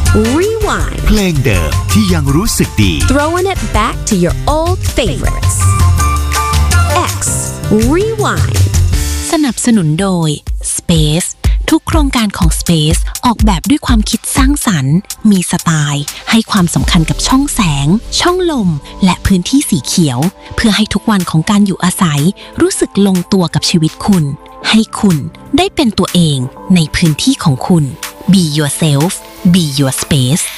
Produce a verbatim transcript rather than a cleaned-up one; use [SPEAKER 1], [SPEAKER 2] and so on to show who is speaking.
[SPEAKER 1] Rewind
[SPEAKER 2] เพลงเดิมที่ยังรู้สึกดี
[SPEAKER 1] Throwing it back to your old favorites X Rewind
[SPEAKER 3] สนับสนุนโดย Space ทุกโครงการของ Space ออกแบบด้วยความคิดสร้างสรรค์มีสไตล์ให้ความสำคัญกับช่องแสงช่องลมและพื้นที่สีเขียวเพื่อให้ทุกวันของการอยู่อาศัยรู้สึกลงตัวกับชีวิตคุณให้คุณได้เป็นตัวเองในพื้นที่ของคุณ Be yourself Be your space